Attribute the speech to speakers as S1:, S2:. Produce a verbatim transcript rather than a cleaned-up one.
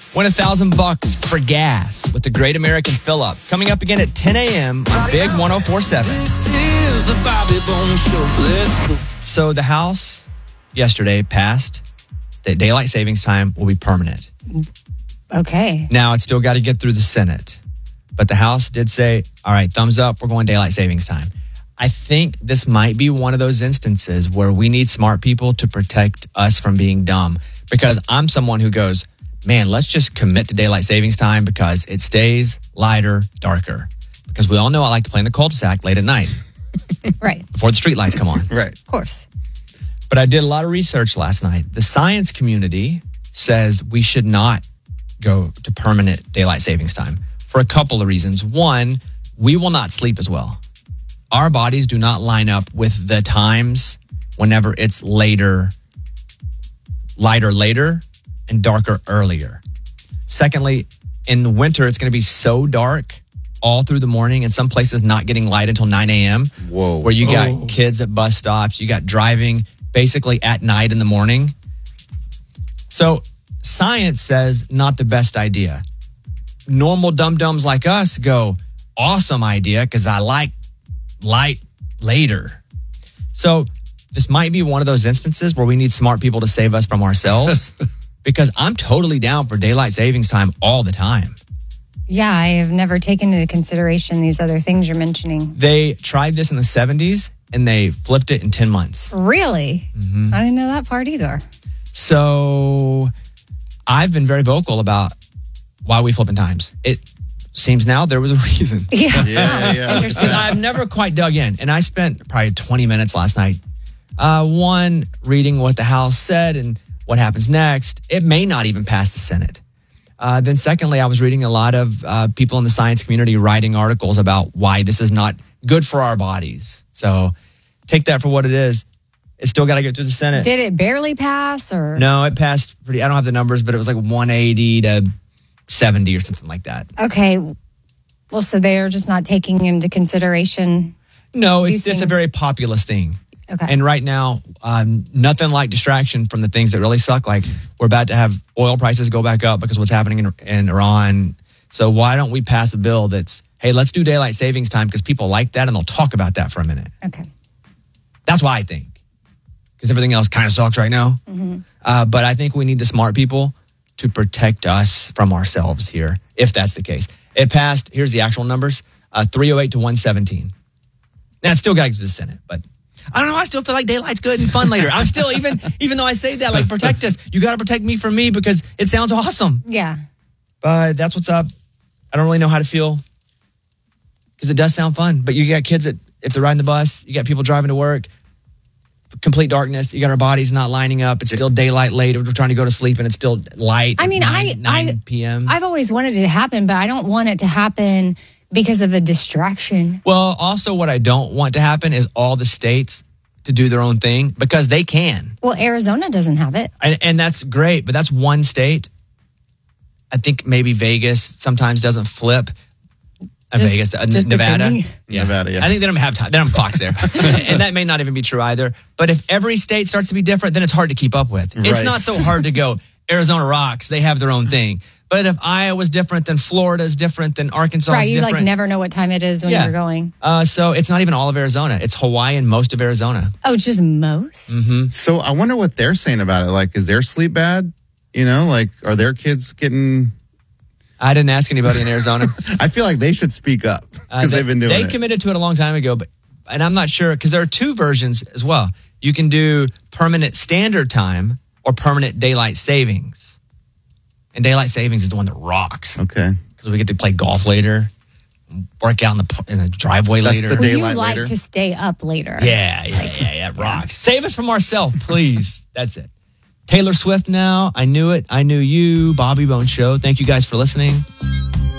S1: Win a thousand bucks for gas with the Great American Fill-Up. Coming up again at ten a.m. on Big one oh four point seven.
S2: This is the Bobby Bones Show. Let's go.
S1: So the House yesterday passed that daylight savings time will be permanent.
S3: Okay.
S1: Now, it's still got to get through the Senate. But the House did say, all right, thumbs up, we're going daylight savings time. I think this might be one of those instances where we need smart people to protect us from being dumb. Because I'm someone who goes, man, let's just commit to daylight savings time because it stays lighter, darker. Because we all know I like to play in the cul-de-sac late at night.
S3: Right.
S1: Before the street lights come on.
S4: Right.
S3: Of course.
S1: But I did a lot of research last night. The science community says we should not go to permanent daylight savings time for a couple of reasons. One, we will not sleep as well. Our bodies do not line up with the times whenever it's later, lighter later, and darker earlier. Secondly, in the winter, it's going to be so dark all through the morning, and some places not getting light until nine a.m.
S4: Whoa.
S1: Where you got
S4: Oh.
S1: kids at bus stops, you got driving basically at night in the morning. So science says not the best idea. Normal dum-dums like us go, awesome idea, because I like light later. So this might be one of those instances where we need smart people to save us from ourselves because I'm totally down for daylight savings time all the time.
S3: Yeah, I have never taken into consideration these other things you're mentioning.
S1: They tried this in the seventies and they flipped it in ten months.
S3: Really?
S1: Mm-hmm.
S3: I didn't know that part either.
S1: So I've been very vocal about why we flip in times. It seems now there was a reason.
S3: Yeah.
S4: Yeah, yeah.
S3: Interesting.
S1: Because I've never quite dug in. And I spent probably twenty minutes last night. Uh, one, reading what the House said and what happens next. It may not even pass the Senate. Uh, then secondly, I was reading a lot of uh, people in the science community writing articles about why this is not good for our bodies. So take that for what it is. It's still got to get through the Senate.
S3: Did it barely pass or?
S1: No, it passed pretty, I don't have the numbers, but it was like one eighty to seventy or something like that.
S3: Okay. Well, so they are just not taking into consideration.
S1: No, it's
S3: These
S1: just a
S3: things-
S1: very populist thing.
S3: Okay.
S1: And right now, um, nothing like distraction from the things that really suck. Like we're about to have oil prices go back up because what's happening in, in Iran. So why don't we pass a bill that's, hey, let's do daylight savings time because people like that and they'll talk about that for a minute.
S3: Okay.
S1: That's why I think. Because everything else kind of sucks right now.
S3: Mm-hmm.
S1: Uh, but I think we need the smart people to protect us from ourselves here, if that's the case. It passed, here's the actual numbers, uh, three oh eight to one seventeen. Now, it's still got to go to the Senate, but I don't know. I still feel like daylight's good and fun later. I'm still, even even though I say that, like, protect us. You got to protect me from me because it sounds awesome.
S3: Yeah.
S1: But that's what's up. I don't really know how to feel because it does sound fun. But you got kids that, if they're riding the bus, you got people driving to work, complete darkness. You got our bodies not lining up. It's still daylight late. We're trying to go to sleep and it's still light.
S3: I mean, I-
S1: nine
S3: I-
S1: p.m.
S3: I've always wanted it to happen, but I don't want it to happen because of a distraction.
S1: Well, also what I don't want to happen is all the states to do their own thing because they can.
S3: Well, Arizona doesn't have it.
S1: And, and that's great, but that's one state. I think maybe Vegas sometimes doesn't flip. Uh,
S3: Just-
S1: Vegas, uh,
S3: just
S1: Nevada.
S3: depending.
S1: Yeah.
S4: Nevada, yeah.
S1: I think they don't have time. They don't have clocks there. And that may not even be true either. But if every state starts to be different, then it's hard to keep up with. It's
S4: Right.
S1: not so hard to go, Arizona rocks. They have their own thing. But if Iowa's different, then Florida's different, then Arkansas
S3: Right.
S1: is
S3: You
S1: different.
S3: like never know what time it is when
S1: Yeah.
S3: you're going.
S1: Uh, so it's not even all of Arizona. It's Hawaii and most of Arizona.
S3: Oh, just most?
S1: Mm-hmm.
S4: So I wonder what they're saying about it. Like, is their sleep bad? You know, like, are their kids getting...
S1: I didn't ask anybody in Arizona.
S4: I feel like they should speak up because
S1: Uh, they,
S4: they've been doing
S1: They
S4: it.
S1: committed to it a long time ago, but and I'm not sure because there are two versions as well. You can do permanent standard time or permanent daylight savings. And daylight savings is the one that rocks
S4: Okay.
S1: because we get to play golf later, work out in the in the driveway
S4: That's
S1: later.
S4: the
S3: Well, you
S4: daylight
S3: like
S4: later.
S3: to stay up later.
S1: yeah, yeah, yeah, yeah, rocks. Save us from ourselves, please. That's it. Taylor Swift now. I knew it. I knew you. Bobby Bones Show. Thank you guys for listening.